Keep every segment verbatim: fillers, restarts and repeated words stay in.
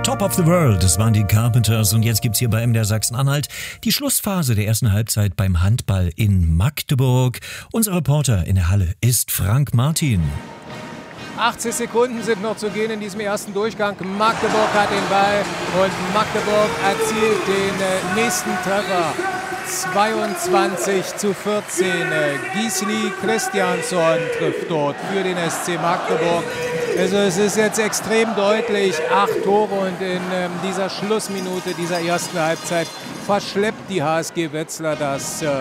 Top of the World, das waren die Carpenters und jetzt gibt's hier bei M D R Sachsen-Anhalt die Schlussphase der ersten Halbzeit beim Handball in Magdeburg. Unser Reporter in der Halle ist Frank Martin. achtzig Sekunden sind noch zu gehen in diesem ersten Durchgang. Magdeburg hat den Ball und Magdeburg erzielt den äh, nächsten Treffer. zweiundzwanzig zu vierzehn. Gisli Christiansson trifft dort für den S C Magdeburg. Also es ist jetzt extrem deutlich, acht Tore und in ähm, dieser Schlussminute dieser ersten Halbzeit verschleppt die H S G Wetzlar das äh,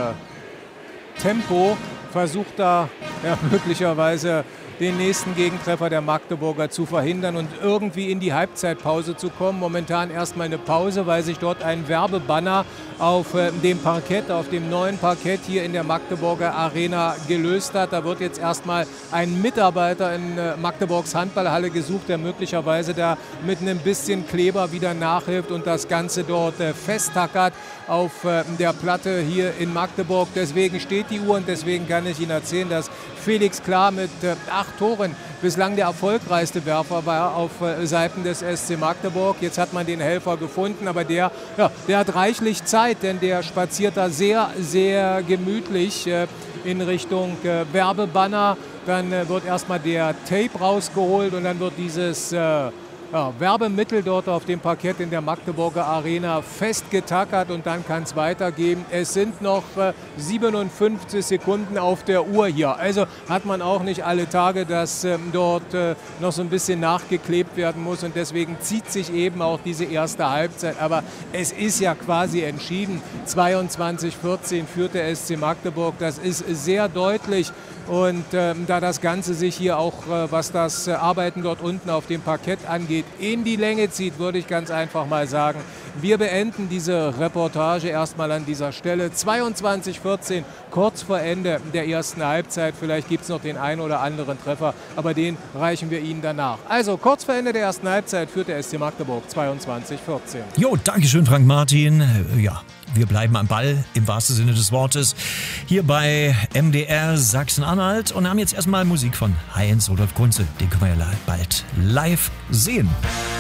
Tempo, versucht da ja, möglicherweise den nächsten Gegentreffer der Magdeburger zu verhindern und irgendwie in die Halbzeitpause zu kommen. Momentan erstmal eine Pause, weil sich dort ein Werbebanner auf äh, dem Parkett, auf dem neuen Parkett hier in der Magdeburger Arena gelöst hat. Da wird jetzt erstmal ein Mitarbeiter in äh, Magdeburgs Handballhalle gesucht, der möglicherweise da mit einem bisschen Kleber wieder nachhilft und das Ganze dort äh, festtackert auf äh, der Platte hier in Magdeburg. Deswegen steht die Uhr und deswegen kann ich Ihnen erzählen, dass Felix Klar mit äh, acht Toren bislang der erfolgreichste Werfer war auf äh, Seiten des S C Magdeburg. Jetzt hat man den Helfer gefunden, aber der, ja, der hat reichlich Zeit, denn der spaziert da sehr, sehr gemütlich äh, in Richtung äh, Werbebanner. Dann äh, wird erstmal der Tape rausgeholt und dann wird dieses äh, Ja, Werbemittel dort auf dem Parkett in der Magdeburger Arena festgetackert und dann kann es weitergehen. Es sind noch äh, siebenundfünfzig Sekunden auf der Uhr hier. Also hat man auch nicht alle Tage, dass ähm, dort äh, noch so ein bisschen nachgeklebt werden muss und deswegen zieht sich eben auch diese erste Halbzeit. Aber es ist ja quasi entschieden. zweiundzwanzig vierzehn führt der S C Magdeburg. Das ist sehr deutlich. Und ähm, da das Ganze sich hier auch, äh, was das äh, Arbeiten dort unten auf dem Parkett angeht, in die Länge zieht, würde ich ganz einfach mal sagen, wir beenden diese Reportage erstmal an dieser Stelle. zweiundzwanzig vierzehn, kurz vor Ende der ersten Halbzeit. Vielleicht gibt es noch den einen oder anderen Treffer, aber den reichen wir Ihnen danach. Also kurz vor Ende der ersten Halbzeit führt der S C Magdeburg zweiundzwanzig vierzehn. Jo, dankeschön Frank Martin. Ja, wir bleiben am Ball im wahrsten Sinne des Wortes hier bei M D R Sachsen-Anhalt und haben jetzt erstmal Musik von Heinz Rudolf Kunze. Den können wir ja bald live sehen.